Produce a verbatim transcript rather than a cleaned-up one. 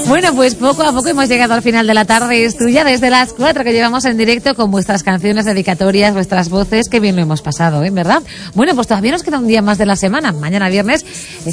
Bueno, pues poco a poco hemos llegado al final de la tarde. Es tuya desde las cuatro que llevamos en directo con vuestras canciones dedicatorias, vuestras voces. Qué bien lo hemos pasado, ¿eh? ¿Verdad? Bueno, pues todavía nos queda un día más de la semana. Mañana viernes es